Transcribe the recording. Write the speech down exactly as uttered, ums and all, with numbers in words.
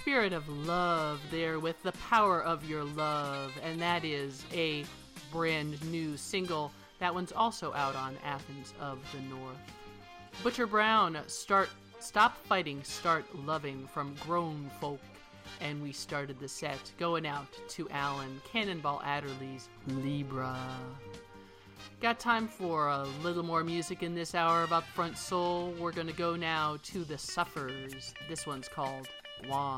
Spirit of Love there with The Power of Your Love, and that is a brand new single. That one's also out on Athens of the North. Butcher Brown, start, Stop Fighting, Start Loving from Grown Folk, and we started the set going out to Alan Cannonball Adderley's Libra. Got time for a little more music in this hour of Upfront Soul. We're going to go now to The Suffers. This one's called Guam.